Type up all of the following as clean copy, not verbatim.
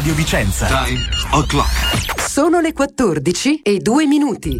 Radio Vicenza. Time o'clock. Sono le 14:02.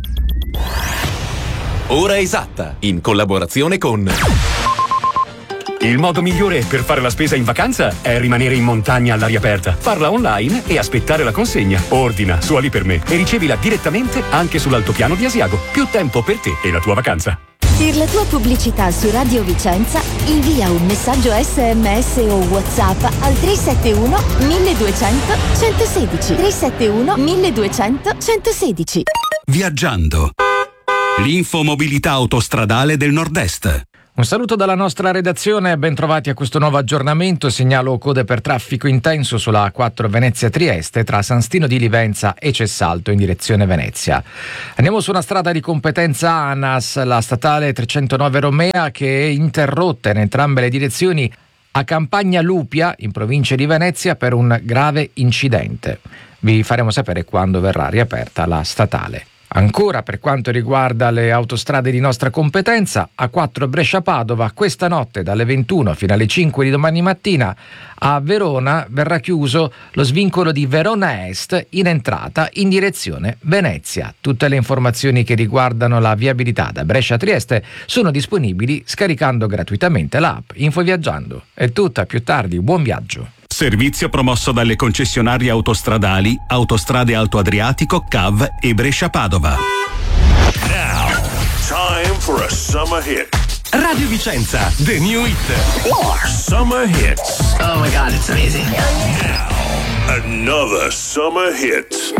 Ora esatta, in collaborazione con... Il modo migliore per fare la spesa in vacanza è rimanere in montagna all'aria aperta. Parla online e aspettare la consegna. Ordina Suoli per me e ricevila direttamente anche sull'altopiano di Asiago. Più tempo per te e la tua vacanza. Per la tua pubblicità su Radio Vicenza, invia un messaggio SMS o WhatsApp al 371 1200 116. 371 1200 116. Viaggiando. L'infomobilità autostradale del Nord-Est. Un saluto dalla nostra redazione e ben trovati a questo nuovo aggiornamento. Segnalo code per traffico intenso sulla A4 Venezia-Trieste tra San Stino di Livenza e Cessalto in direzione Venezia. Andiamo su una strada di competenza ANAS, la statale 309 Romea, che è interrotta in entrambe le direzioni a Campagna Lupia in provincia di Venezia per un grave incidente. Vi faremo sapere quando verrà riaperta la statale. Ancora per quanto riguarda le autostrade di nostra competenza, A4 Brescia-Padova, questa notte dalle 21 fino alle 5 di domani mattina a Verona verrà chiuso lo svincolo di Verona Est in entrata in direzione Venezia. Tutte le informazioni che riguardano la viabilità da Brescia a Trieste sono disponibili scaricando gratuitamente l'app Infoviaggiando. È tutta, più tardi, buon viaggio. Servizio promosso dalle concessionarie autostradali Autostrade Alto Adriatico, CAV e Brescia-Padova. Now, time for a summer hit. Radio Vicenza, the new hit. Summer hits. Oh my God, it's amazing. Now, another summer hit.